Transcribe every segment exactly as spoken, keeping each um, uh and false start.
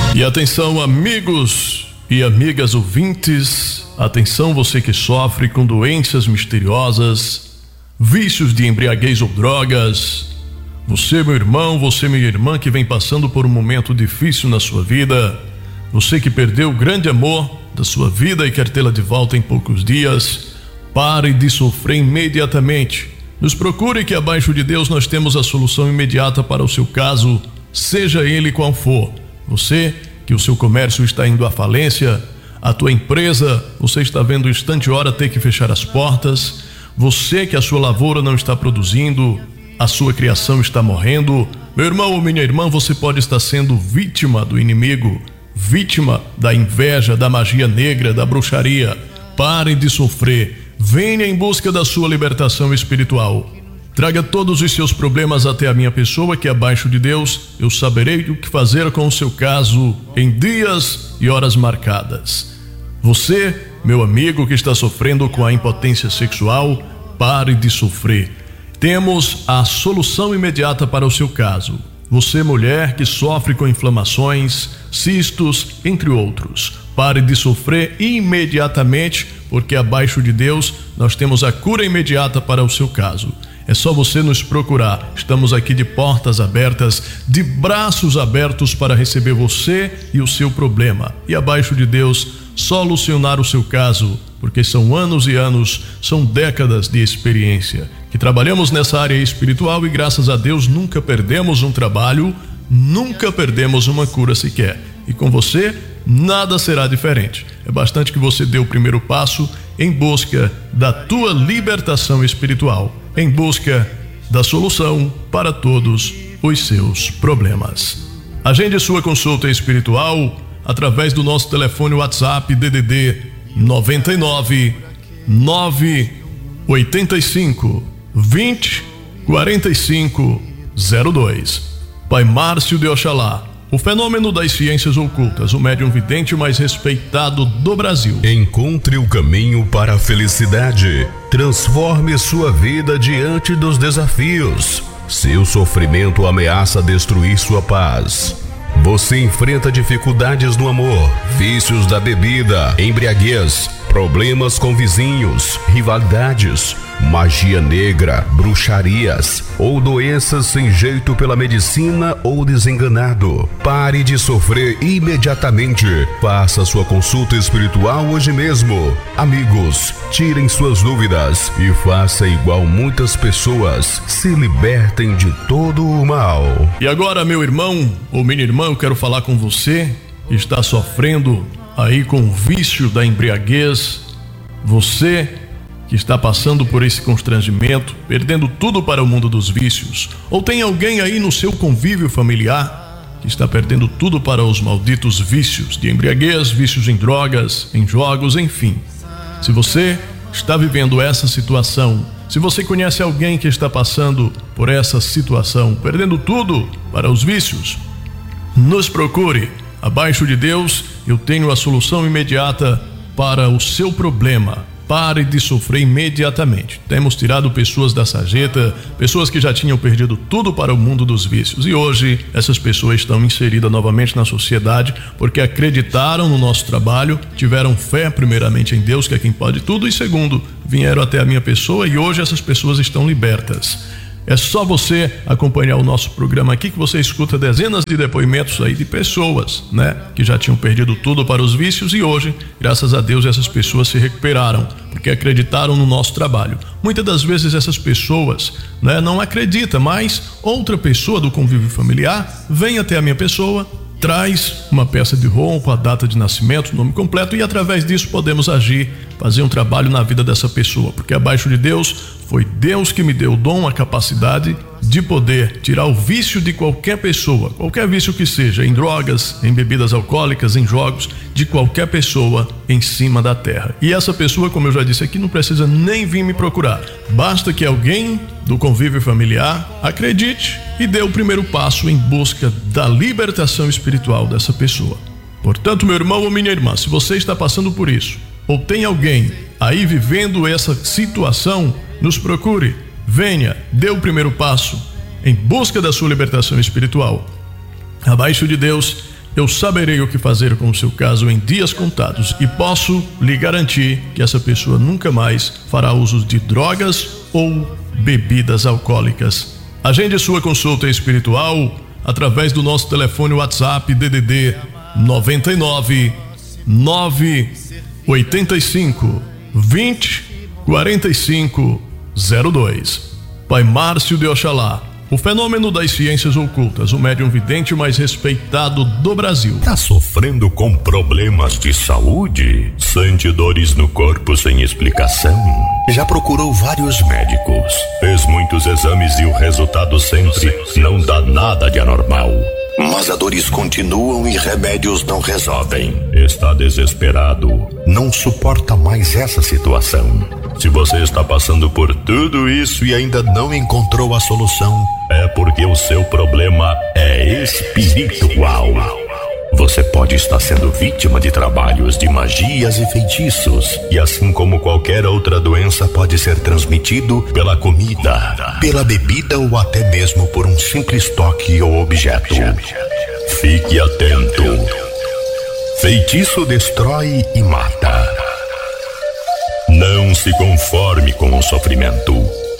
E atenção, amigos e amigas ouvintes, atenção você que sofre com doenças misteriosas, vícios de embriaguez ou drogas, você meu irmão, você minha irmã que vem passando por um momento difícil na sua vida, você que perdeu o grande amor da sua vida e quer tê-la de volta em poucos dias, pare de sofrer imediatamente. Nos procure que abaixo de Deus nós temos a solução imediata para o seu caso, seja ele qual for. Você que o seu comércio está indo à falência, a tua empresa, você está vendo instante e hora ter que fechar as portas, você que a sua lavoura não está produzindo, a sua criação está morrendo, meu irmão ou minha irmã, você pode estar sendo vítima do inimigo, vítima da inveja, da magia negra, da bruxaria. Pare de sofrer, venha em busca da sua libertação espiritual. Traga todos os seus problemas até a minha pessoa, que abaixo de Deus eu saberei o que fazer com o seu caso em dias e horas marcadas. Você, meu amigo que está sofrendo com a impotência sexual, pare de sofrer. Temos a solução imediata para o seu caso. Você, mulher que sofre com inflamações, cistos, entre outros, pare de sofrer imediatamente, porque abaixo de Deus nós temos a cura imediata para o seu caso. É só você nos procurar. Estamos aqui de portas abertas, de braços abertos para receber você e o seu problema. E abaixo de Deus, solucionar o seu caso, porque são anos e anos, são décadas de experiência que trabalhamos nessa área espiritual e graças a Deus nunca perdemos um trabalho, nunca perdemos uma cura sequer. E com você, nada será diferente. É bastante que você dê o primeiro passo em busca da tua libertação espiritual, em busca da solução para todos os seus problemas. Agende sua consulta espiritual através do nosso telefone WhatsApp D D D noventa e nove, nove oitenta e cinco, vinte, quarenta e cinco, zero dois. Pai Márcio de Oxalá, o fenômeno das ciências ocultas, o médium vidente mais respeitado do Brasil. Encontre o caminho para a felicidade. Transforme sua vida diante dos desafios. Seu sofrimento ameaça destruir sua paz. Você enfrenta dificuldades no amor, vícios da bebida, embriaguez, problemas com vizinhos, rivalidades, magia negra, bruxarias ou doenças sem jeito pela medicina ou desenganado. Pare de sofrer imediatamente. Faça sua consulta espiritual hoje mesmo. Amigos, tirem suas dúvidas e faça igual muitas pessoas. Se libertem de todo o mal. E agora, meu irmão ou minha irmã, eu quero falar com você que está sofrendo aí com o vício da embriaguez. Você que está passando por esse constrangimento, perdendo tudo para o mundo dos vícios, ou tem alguém aí no seu convívio familiar que está perdendo tudo para os malditos vícios de embriaguez, vícios em drogas, em jogos, enfim. Se você está vivendo essa situação, se você conhece alguém que está passando por essa situação, perdendo tudo para os vícios, nos procure. Abaixo de Deus eu tenho a solução imediata para o seu problema. Pare de sofrer imediatamente. Temos tirado pessoas da sarjeta, pessoas que já tinham perdido tudo para o mundo dos vícios. E hoje essas pessoas estão inseridas novamente na sociedade porque acreditaram no nosso trabalho, tiveram fé primeiramente em Deus, que é quem pode tudo, e segundo, vieram até a minha pessoa e hoje essas pessoas estão libertas. É só você acompanhar o nosso programa aqui que você escuta dezenas de depoimentos aí de pessoas, né, que já tinham perdido tudo para os vícios e hoje, graças a Deus, essas pessoas se recuperaram porque acreditaram no nosso trabalho. Muitas das vezes essas pessoas, né, não acreditam, mas outra pessoa do convívio familiar vem até a minha pessoa, traz uma peça de roupa, a data de nascimento, o nome completo e através disso podemos agir, fazer um trabalho na vida dessa pessoa, porque abaixo de Deus foi Deus que me deu o dom, a capacidade de poder tirar o vício de qualquer pessoa, qualquer vício que seja, em drogas, em bebidas alcoólicas, em jogos, de qualquer pessoa em cima da terra. E essa pessoa, como eu já disse aqui, não precisa nem vir me procurar. Basta que alguém do convívio familiar acredite e dê o primeiro passo em busca da libertação espiritual dessa pessoa. Portanto, meu irmão ou minha irmã, se você está passando por isso, ou tem alguém aí vivendo essa situação, nos procure, venha, dê o primeiro passo em busca da sua libertação espiritual. Abaixo de Deus, eu saberei o que fazer com o seu caso em dias contados e posso lhe garantir que essa pessoa nunca mais fará uso de drogas ou bebidas alcoólicas. Agende sua consulta espiritual através do nosso telefone WhatsApp D D D noventa e nove, nove oito cinco, vinte, quarenta e cinco, zero dois. Pai Márcio de Oxalá, o fenômeno das ciências ocultas, o médium vidente mais respeitado do Brasil. Tá sofrendo com problemas de saúde? Sente dores no corpo sem explicação? Já procurou vários médicos? Fez muitos exames e o resultado sempre não dá nada de anormal. Mas as dores continuam e remédios não resolvem. Está desesperado? Não suporta mais essa situação? Se você está passando por tudo isso e ainda não encontrou a solução, é porque o seu problema é espiritual. Você pode estar sendo vítima de trabalhos de magias e feitiços, e assim como qualquer outra doença pode ser transmitido pela comida, pela bebida ou até mesmo por um simples toque ou objeto. Fique atento. Feitiço destrói e mata. Não se conforme com o sofrimento.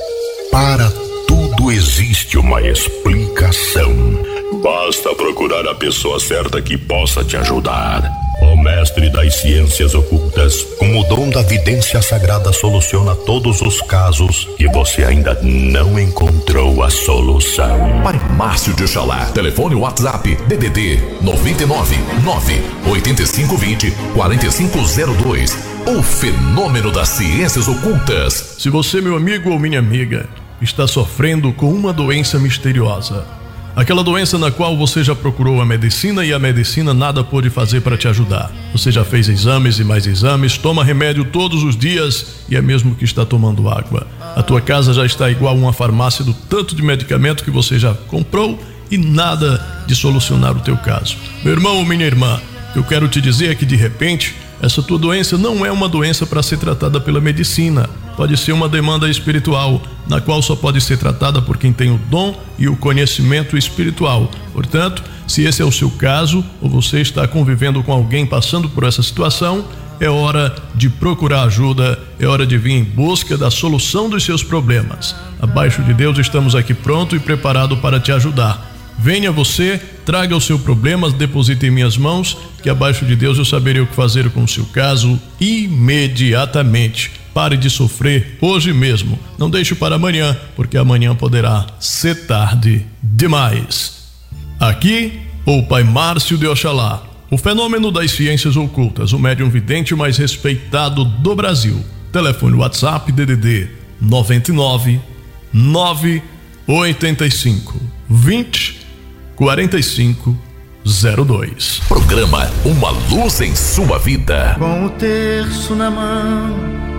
Para tudo existe uma explicação. Basta procurar a pessoa certa que possa te ajudar. O mestre das ciências ocultas, com o dom da vidência sagrada, soluciona todos os casos que você ainda não encontrou a solução. Pai Márcio de Oxalá, telefone WhatsApp D D D noventa e nove, nove oito cinco, vinte, quarenta e cinco, zero dois. O fenômeno das ciências ocultas. Se você, meu amigo ou minha amiga, está sofrendo com uma doença misteriosa, aquela doença na qual você já procurou a medicina e a medicina nada pôde fazer para te ajudar. Você já fez exames e mais exames, toma remédio todos os dias e é mesmo que está tomando água. A tua casa já está igual a uma farmácia do tanto de medicamento que você já comprou e nada de solucionar o teu caso. Meu irmão ou minha irmã, o que eu quero te dizer é que de repente essa tua doença não é uma doença para ser tratada pela medicina. Pode ser uma demanda espiritual, na qual só pode ser tratada por quem tem o dom e o conhecimento espiritual. Portanto, se esse é o seu caso, ou você está convivendo com alguém passando por essa situação, é hora de procurar ajuda, é hora de vir em busca da solução dos seus problemas. Abaixo de Deus estamos aqui pronto e preparado para te ajudar. Venha você, traga o seu problema, deposite em minhas mãos, que abaixo de Deus eu saberei o que fazer com o seu caso imediatamente. Pare de sofrer hoje mesmo. Não deixe para amanhã, porque amanhã poderá ser tarde demais. Aqui, o Pai Márcio de Oxalá, o fenômeno das ciências ocultas, o médium vidente mais respeitado do Brasil. Telefone WhatsApp D D D noventa e nove, nove oito cinco, vinte, quarenta e cinco, zero dois. Programa Uma Luz em Sua Vida. Com o terço na mão,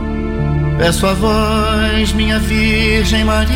peço a vós, minha Virgem Maria.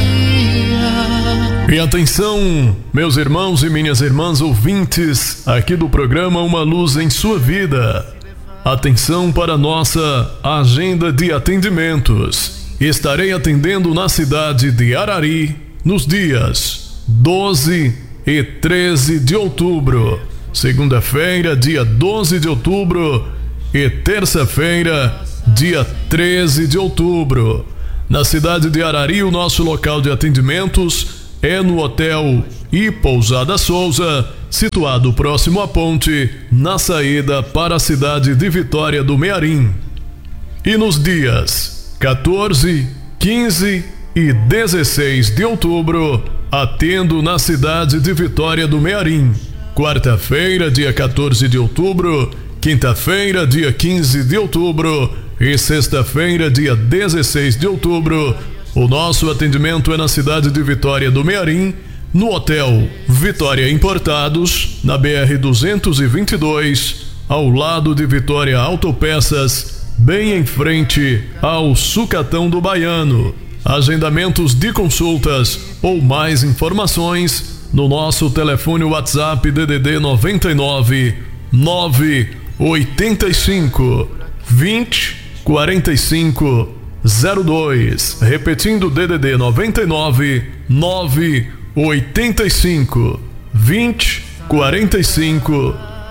E atenção, meus irmãos e minhas irmãs ouvintes, aqui do programa Uma Luz em Sua Vida. Atenção para a nossa agenda de atendimentos. Estarei atendendo na cidade de Arari nos dias doze e treze de outubro, segunda-feira, dia doze de outubro, e terça-feira, dia treze de outubro. Na cidade de Arari, o nosso local de atendimentos é no Hotel e Pousada Souza, situado próximo à ponte, na saída para a cidade de Vitória do Mearim. E nos dias quatorze, quinze e dezesseis de outubro, atendo na cidade de Vitória do Mearim. Quarta-feira, dia quatorze de outubro, quinta-feira, dia quinze de outubro e sexta-feira, dia dezesseis de outubro. O nosso atendimento é na cidade de Vitória do Mearim, no Hotel Vitória Importados, na B R duzentos e vinte e dois, ao lado de Vitória Autopeças, bem em frente ao Sucatão do Baiano. Agendamentos de consultas ou mais informações no nosso telefone WhatsApp D D D noventa e nove, nove oito cinco, vinte, quarenta e cinco, zero dois. Repetindo, D D D noventa e nove, nove oito cinco, vinte, quarenta e cinco,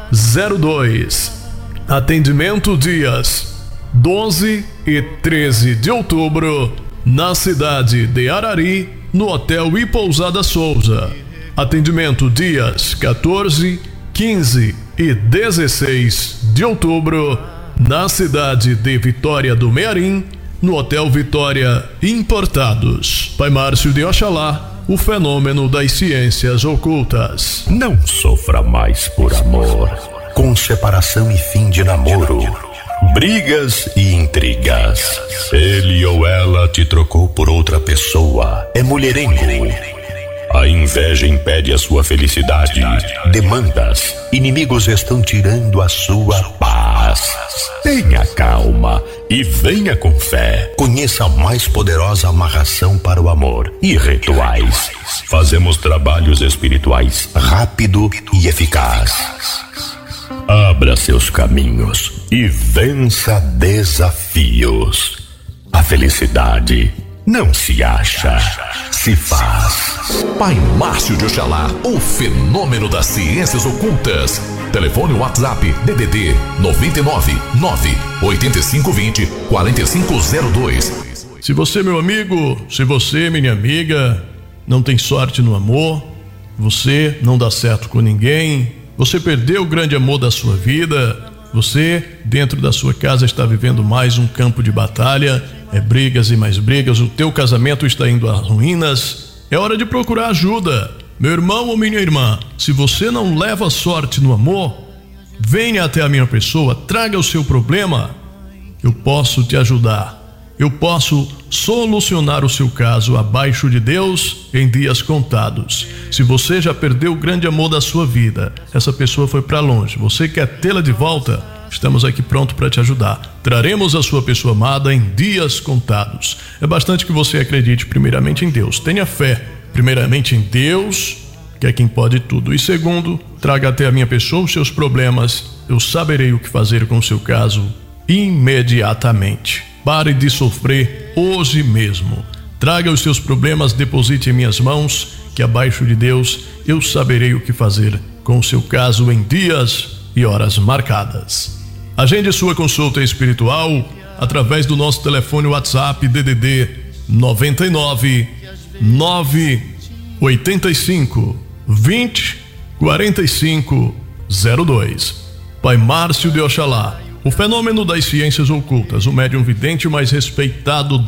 zero dois. Atendimento dias doze e treze de outubro, na cidade de Arari, no Hotel e Pousada Souza. Atendimento dias quatorze, quinze e dezesseis de outubro, na cidade de Vitória do Mearim, no Hotel Vitória Importados. Pai Márcio de Oxalá, o fenômeno das ciências ocultas. Não sofra mais por amor, com separação e fim de namoro, brigas e intrigas. Ele ou ela te trocou por outra pessoa, é mulherengo. A inveja impede a sua felicidade. Demandas, inimigos estão tirando a sua paz. Tenha calma e venha com fé. Conheça a mais poderosa amarração para o amor e rituais. Fazemos trabalhos espirituais rápido e eficaz. Abra seus caminhos e vença desafios. A felicidade não se acha, se faz. Pai Márcio de Oxalá, o fenômeno das ciências ocultas. Telefone WhatsApp D D D nove nove nove, oito cinco dois zero, quatro cinco zero dois. Se você, meu amigo, se você, minha amiga, não tem sorte no amor, você não dá certo com ninguém, você perdeu o grande amor da sua vida, você, dentro da sua casa, está vivendo mais um campo de batalha, é brigas e mais brigas, o teu casamento está indo às ruínas, é hora de procurar ajuda. Meu irmão ou minha irmã, se você não leva sorte no amor, venha até a minha pessoa, traga o seu problema, eu posso te ajudar, eu posso solucionar o seu caso abaixo de Deus em dias contados. Se você já perdeu o grande amor da sua vida, essa pessoa foi para longe, você quer tê-la de volta? Estamos aqui prontos para te ajudar. Traremos a sua pessoa amada em dias contados. É bastante que você acredite primeiramente em Deus. Tenha fé, primeiramente em Deus, que é quem pode tudo. E segundo, traga até a minha pessoa os seus problemas. Eu saberei o que fazer com o seu caso imediatamente. Pare de sofrer hoje mesmo. Traga os seus problemas, deposite em minhas mãos, que abaixo de Deus eu saberei o que fazer com o seu caso em dias e horas marcadas. Agende sua consulta espiritual através do nosso telefone WhatsApp D D D nove nove nove, oito cinco, vinte, quarenta e cinco zero dois. Pai Márcio de Oxalá, o fenômeno das ciências ocultas, o médium vidente mais respeitado